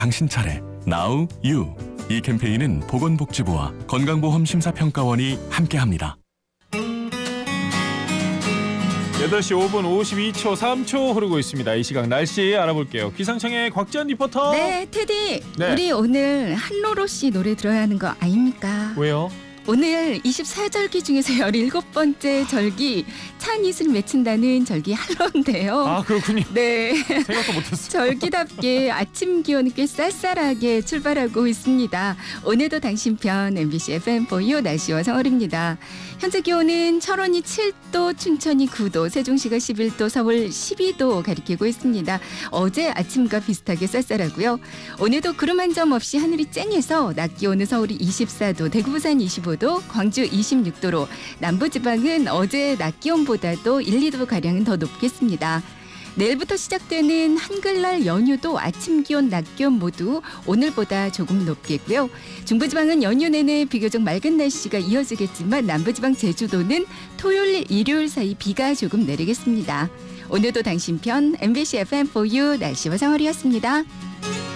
당신 차례 Now You. 이 캠페인은 보건복지부와 건강보험심사평가원이 함께합니다. 8시 5분 52초 3초 흐르고 있습니다. 이 시각 날씨 알아볼게요. 기상청의 곽지연 리포터. 네, 테디. 네. 우리 오늘 한로로 씨 노래 들어야 하는 거 아닙니까? 왜요? 오늘 24절기 중에서 17번째 절기 찬이슬 맺힌다는 절기 한로인데요. 아, 그렇군요. 네. 생각도 못했어요. 절기답게 아침 기온은 꽤 쌀쌀하게 출발하고 있습니다. 오늘도 당신 편 MBC FM4U 날씨와 성월입니다. 현재 기온은 철원이 7도, 춘천이 9도, 세종시가 11도, 서울 12도 가리키고 있습니다. 어제 아침과 비슷하게 쌀쌀하고요. 오늘도 구름 한 점 없이 하늘이 쨍해서 낮 기온은 서울이 24도, 대구 부산 25도, 광주 26도로 남부지방은 어제 낮 기온보다도 1, 2도 가량은 더 높겠습니다. 내일부터 시작되는 한글날 연휴도 아침 기온, 낮 기온 모두 오늘보다 조금 높겠고요. 중부지방은 연휴 내내 비교적 맑은 날씨가 이어지겠지만 남부지방 제주도는 토요일, 일요일 사이 비가 조금 내리겠습니다. 오늘도 당신 편 MBC FM4U 날씨와 상월이었습니다.